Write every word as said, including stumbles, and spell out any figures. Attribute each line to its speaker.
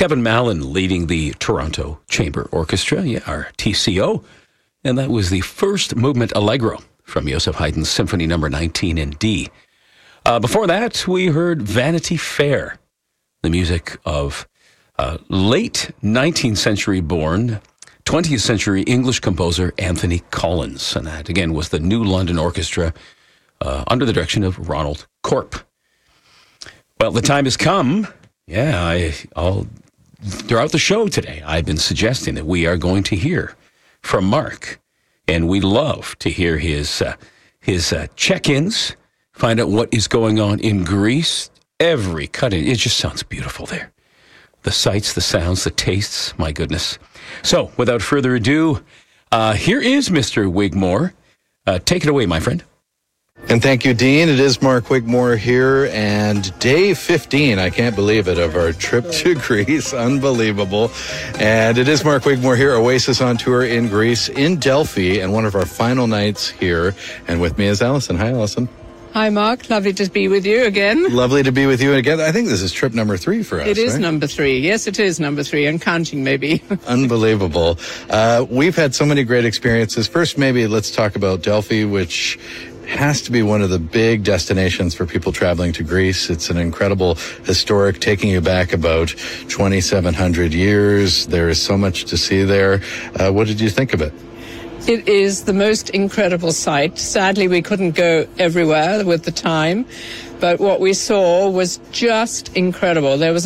Speaker 1: Kevin Mallon leading the Toronto Chamber Orchestra, yeah, our T C O. And that was the first movement Allegro from Joseph Haydn's Symphony Number nineteen in D. Uh, before that, we heard Vanity Fair, the music of uh, late nineteenth century born, twentieth century English composer Anthony Collins. And that, again, was the New London Orchestra uh, under the direction of Ronald Corp. Well, the time has come. Yeah, I, I'll, throughout the show today, I've been suggesting that we are going to hear from Mark. And we love to hear his, uh, his uh, check-ins, find out what is going on in Greece. Every cut-in, it just sounds beautiful there. The sights, the sounds, the tastes, my goodness. So, without further ado, uh, here is Mister Wigmore. Uh, take it away, my friend.
Speaker 2: And thank you, Dean. It is Mark Wigmore here, and day fifteen, I can't believe it, of our trip to Greece. Unbelievable. And it is Mark Wigmore here, Oasis on tour in Greece, in Delphi, and one of our final nights here. And with me is Alison. Hi, Alison.
Speaker 3: Hi, Mark. Lovely to be with you again.
Speaker 2: Lovely to be with you again. I think this is trip number three for us,
Speaker 3: It is
Speaker 2: right?
Speaker 3: number three. Yes, it is number three, and counting maybe.
Speaker 2: Unbelievable. Uh, we've had so many great experiences. First, maybe let's talk about Delphi, which has to be one of the big destinations for people traveling to Greece. It's an incredible historic, taking you back about twenty-seven hundred years. There is so much to see there. Uh, what did you think of it?
Speaker 3: It is the most incredible sight. Sadly, we couldn't go everywhere with the time, but what we saw was just incredible. There was